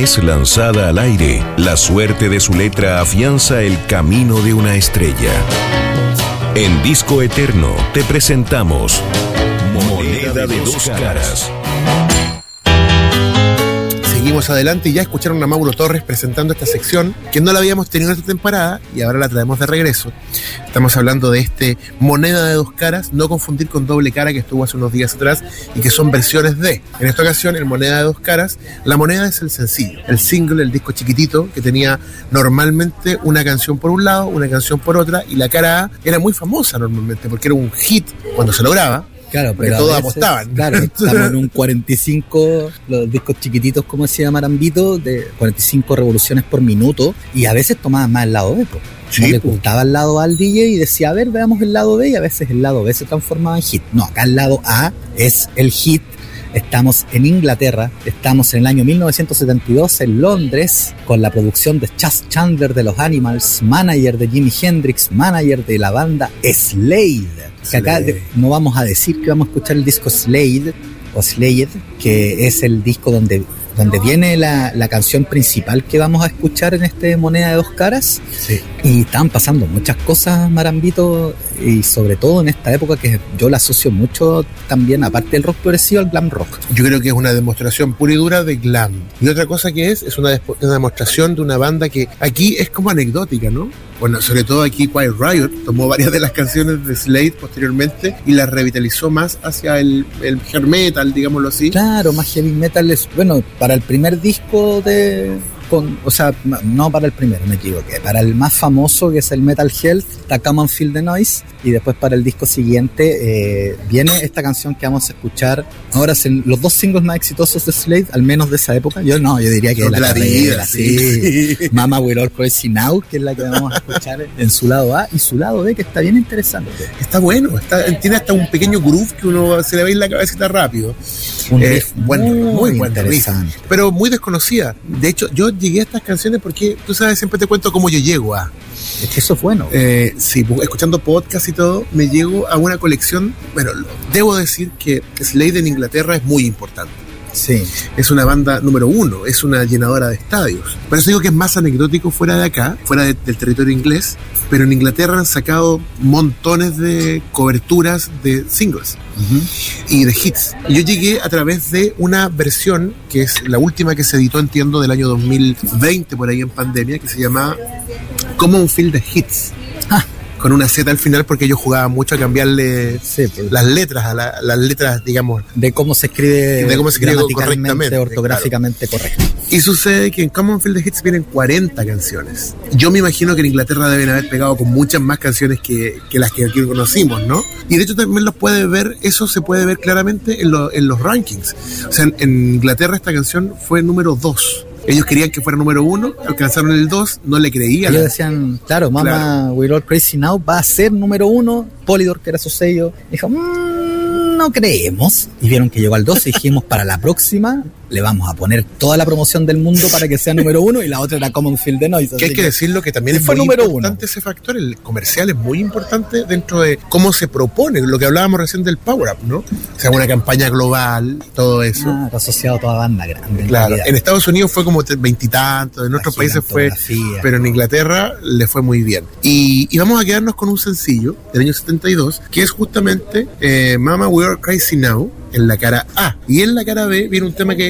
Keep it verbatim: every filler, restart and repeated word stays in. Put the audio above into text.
vez lanzada al aire, la suerte de su letra afianza el camino de una estrella. En Disco Eterno te presentamos Moneda de dos caras. Seguimos adelante y ya escucharon a Mauro Torres presentando esta sección que no la habíamos tenido en esta temporada y ahora la traemos de regreso. Estamos hablando de este Moneda de dos caras, no confundir con Doble Cara, que estuvo hace unos días atrás y que son versiones de. En esta ocasión, el Moneda de dos caras, la moneda es el sencillo, el single, el disco chiquitito que tenía normalmente una canción por un lado, una canción por otra, y la cara A era muy famosa normalmente porque era un hit cuando se lograba. Claro, pero todos veces, apostaban. Claro, estamos en un cuarenta y cinco, los discos chiquititos, como decía Marambito, de cuarenta y cinco revoluciones por minuto, y a veces tomaban más el lado B, pues. Sí, no le gustaba el lado A al D J y decía, a ver, veamos el lado B, y a veces el lado B se transformaba en hit. No, acá el lado A es el hit. Estamos en Inglaterra, estamos en el año mil novecientos setenta y dos en Londres, con la producción de Chas Chandler de los Animals, manager de Jimi Hendrix, manager de la banda Slade. Que acá de, no vamos a decir que vamos a escuchar el disco Slade, o Slade, que es el disco donde, donde viene la, la canción principal que vamos a escuchar en este Moneda de dos caras. Sí. Y están pasando muchas cosas, Marambito, y sobre todo en esta época que yo la asocio mucho también, aparte del rock progresivo, al glam rock. Yo creo que es una demostración pura y dura de glam. Y otra cosa que es, es una, despo- una demostración de una banda que aquí es como anecdótica, ¿no? Bueno, sobre todo aquí Quiet Riot tomó varias de las canciones de Slade posteriormente y las revitalizó más hacia el, el hair metal, digámoslo así. Claro, más heavy metal es, bueno, para el primer disco de... Con, o sea, no para el primero, me equivoqué. Para el más famoso, que es el Metal Health, está Come on Feel the Noise. Y después para el disco siguiente eh, viene esta canción que vamos a escuchar. Ahora son los dos singles más exitosos de Slade, al menos de esa época. Yo no, yo diría que Son la, de la carrera, vida, sí. sí. Mama We're All Crazy Now, que es la que vamos a escuchar en su lado A, y su lado B, que está bien interesante. Está bueno, está, tiene hasta un pequeño groove que uno se le ve en la cabecita rápido. Un Eh, riff buen, muy, muy buen riff, interesante. pero muy desconocida. De hecho, yo llegué a estas canciones porque, tú sabes, siempre te cuento cómo yo llego a... Es que eso es bueno. Eh, sí, escuchando podcast y todo, me llego a una colección. Bueno, debo decir que Slade en Inglaterra es muy importante. Sí. Es una banda número uno, es una llenadora de estadios. Por eso digo que es más anecdótico fuera de acá, fuera de, del territorio inglés, pero en Inglaterra han sacado montones de coberturas de singles Uh-huh. y de hits. Y yo llegué a través de una versión, que es la última que se editó, entiendo, del año dos mil veinte, por ahí en pandemia, que se llama Common Field the Hits. Ah. Con una Z al final, porque yo jugaba mucho a cambiarle Sí, pues, las letras, a la- las letras, digamos. de cómo se escribe, De cómo se escribe gramaticalmente, correctamente, ortográficamente correcto. Y sucede que en Common Field the Hits vienen cuarenta canciones. Yo me imagino que en Inglaterra deben haber pegado con muchas más canciones que, que las que aquí conocimos, ¿no? Y de hecho también los puede ver, eso se puede ver claramente en, lo- en los rankings. O sea, en, en Inglaterra esta canción fue número dos. Ellos querían que fuera número uno, alcanzaron el dos, no le creían. Ellos decían, claro, Mama Claro. We're All Crazy Now va a ser número uno. Polydor, que era su sello, dijo, mmm, no creemos. Y vieron que llegó al dos y dijimos, para la próxima le vamos a poner toda la promoción del mundo para que sea número uno, y la otra era Common Field the Noise. Que hay que decirlo que también Y es fue muy número importante ese factor, el comercial es muy importante dentro de cómo se propone, lo que hablábamos recién del Power Up, ¿no? O sea, una campaña global, todo eso. Ah, asociado a toda banda grande. En Claro, realidad. en Estados Unidos fue como veintitantos, en La otros países fue, gigantografía. pero en Inglaterra le fue muy bien. Y, y vamos a quedarnos con un sencillo del año setenta y dos, que es justamente eh, Mama We're Crazy Now, en la cara A. Y en la cara B viene un tema que